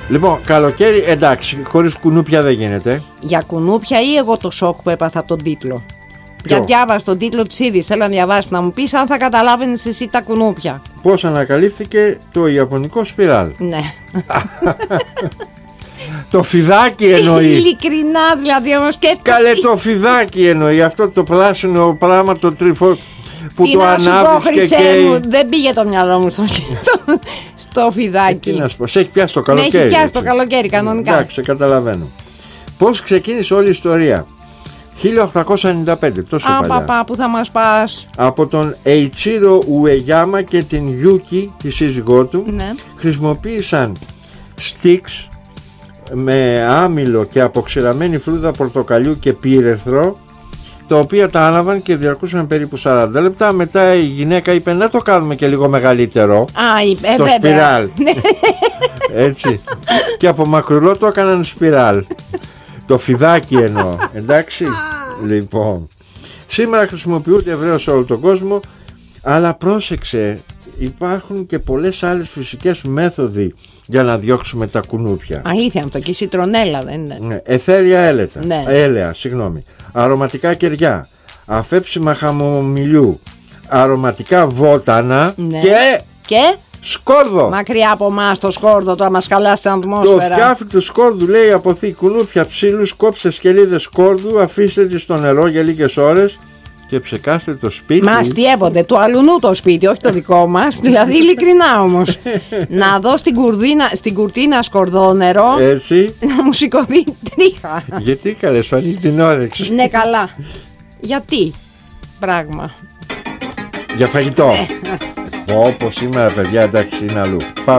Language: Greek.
Λοιπόν, καλοκαίρι, εντάξει, χωρίς κουνούπια δεν γίνεται. Για κουνούπια ή εγώ το σοκ που έπαθα από τον τίτλο? Για διάβασα τον τίτλο της είδης. Θέλω να διαβάσεις, να μου πεις αν θα καταλάβαινες εσύ τα κουνούπια. Πώς ανακαλύφθηκε το ιαπωνικό σπιράλ. Ναι. Το φιδάκι εννοεί. Ειλικρινά δηλαδή, όμως σκέφτηκα. Καλέ, το φιδάκι εννοεί. Αυτό το πράσινο πράγμα, το τρυφό που το ανάβεις και καίει. Δεν πήγε το μυαλό μου στο φιδάκι. Τι να σου πω, σε έχει πιάσει το καλοκαίρι. Με έχει πιάσει το καλοκαίρι κανονικά. Εντάξει, καταλαβαίνω. Πώς ξεκίνησε όλη η ιστορία? 1895, τόσο παλιά. Που θα μας πας. Από τον Eiichiro Ueyama και την Yuki, τη σύζυγό του, Ναι. χρησιμοποίησαν sticks με άμυλο και αποξηραμένη φρούδα πορτοκαλιού και πύρεθρο, τα οποία τα άναβαν και διαρκούσαν περίπου 40 λεπτά. Μετά η γυναίκα είπε να το κάνουμε και λίγο μεγαλύτερο, το σπιράλ. Έτσι. Και από μακρουλό το έκαναν σπιράλ. Το φιδάκι εννοώ. Εντάξει. Λοιπόν, σήμερα χρησιμοποιούνται ευρέως σε όλο τον κόσμο, αλλά πρόσεξε, υπάρχουν και πολλές άλλες φυσικές μέθοδοι για να διώξουμε τα κουνούπια. Αλήθεια αυτό, και η σιτρονέλα δεν είναι? Ναι, εθέρια έλαια, συγγνώμη. Αρωματικά κεριά, αφέψιμα χαμομηλιού, αρωματικά βότανα, ναι. και σκόρδο. Μακριά από εμάς το σκόρδο, τώρα μας χαλάσει την ατμόσφαιρα. Το φτιάφι του σκόρδου λέει αποθεί κουνούπια ψήλους, κόψτε σκελίδες σκόρδου, αφήστε τις στο νερό για λίγες ώρες και ψεκάστε το σπίτι. Μα αστιεύονται του αλουνού το σπίτι, όχι το δικό μας. Δηλαδή ειλικρινά όμως. Να δω στην κουρτίνα σκορδό νερό. Έτσι. Να μου σηκωθεί τρίχα. Γιατί καλέ, σου ανοίγει την όρεξη. Ναι, καλά. Γιατί? Πράγμα. Για φαγητό. Όπως σήμερα παιδιά, εντάξει, είναι αλλού.